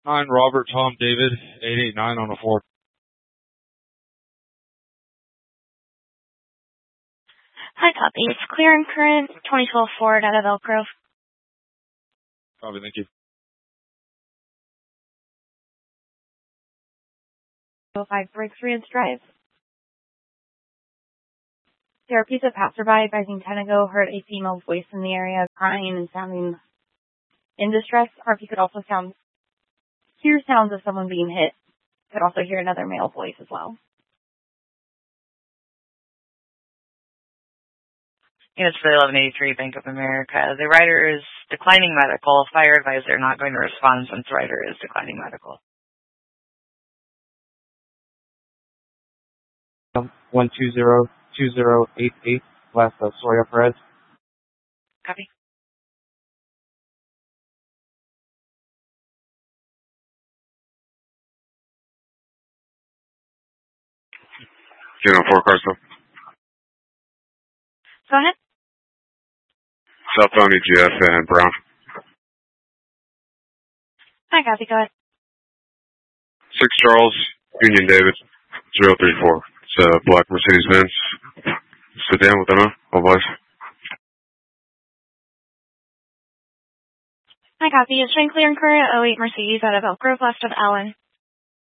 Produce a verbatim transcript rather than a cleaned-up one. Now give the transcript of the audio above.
nine Robert Tom David, eight eight nine on the four. Hi, copy. It's clear and current, twenty twelve Ford out of Elk Grove. Copy, thank you. oh five Breakthrough Drive. There are a piece of passerby advising ten ago heard a female voice in the area crying and sounding in distress. R P could also sound hear sounds of someone being hit. Could also hear another male voice as well. Units for eleven eighty-three Bank of America. The rider is declining medical. Fire advisor not going to respond since the rider is declining medical. one two zero two zero eight eight, last of Soria Perez. Copy. Get on four cars though. Go ahead. Southbound E G F and Brown. Hi, copy. Go ahead. Six Charles, Union David, zero three four. It's a black Mercedes-Benz sedan with an all boys. Hi, copy. It's showing clear and current oh eight Mercedes out of Elk Grove, left of Allen.